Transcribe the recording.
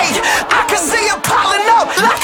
night. I can see you piling up like